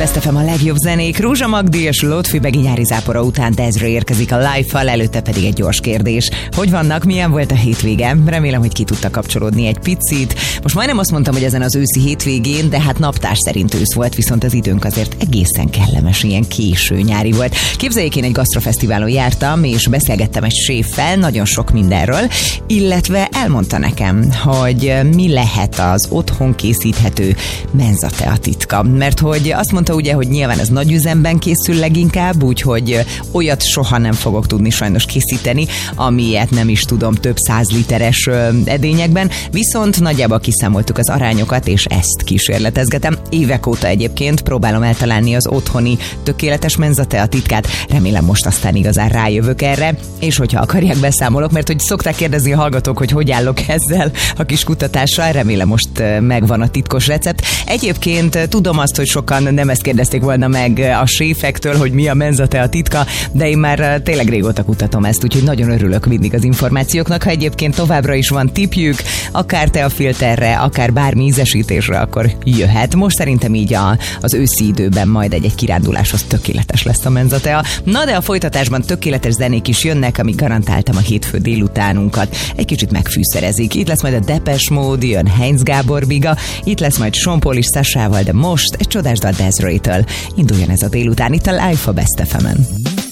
Best FM a legjobb zenék. Rózsa Magdi és Lotfi nyári zápora után Desiree érkezik a live-val, előtte pedig egy gyors kérdés. Hogy vannak, milyen volt a hétvége? Remélem, hogy ki tudta kapcsolódni egy picit. Most majdnem azt mondtam, hogy ezen az őszi hétvégén, de hát naptár szerint ősz volt, viszont az időnk azért egészen kellemes, ilyen késő nyári volt. Képzeljék, én egy gasztrofesztiválon jártam, és beszélgettem egy séffel nagyon sok mindenről, illetve elmondta nekem, hogy mi lehet az otthon készíthető menzatea titka. Mert hogy azt mondta ugye, hogy nyilván ez nagy üzemben készül leginkább, úgyhogy olyat soha nem fogok tudni sajnos készíteni, amilyet nem is tudom több 100 literes edényekben, viszont nagyjából kiszámoltuk az arányokat, és ezt kísérletezgetem. Évek óta egyébként próbálom eltalálni az otthoni tökéletes menzatea titkát, remélem most aztán igazán rájövök erre, és hogyha akarják, beszámolok, mert hogy szokták kérdezni a hallgatók, hogy állok ezzel a kis kutatással, remélem most megvan a titkos recept. Egyébként tudom azt, hogy sokan nem ezt kérdezték volna meg a séfektől, hogy mi a menzatea titka, de én már tényleg régóta kutatom ezt, úgyhogy nagyon örülök mindig az információknak. Ha egyébként továbbra is van tippjük, akár teafilterre, akár bármi ízesítésre, akkor jöhet. Most szerintem így az őszi időben majd egy kiránduláshoz tökéletes lesz a menzatea. Na de a folytatásban tökéletes zenék is jönnek, amik garantáltam a hétfő délutánunkat egy kicsit megfűszerezik. Itt lesz majd a Depeche Mode, jön Heinz Gábor Biga, itt lesz majd Sean Paul is Sasával, de most egy csodás dal Desiree-től. Induljon ez a délután itt a Live a Best FM-en.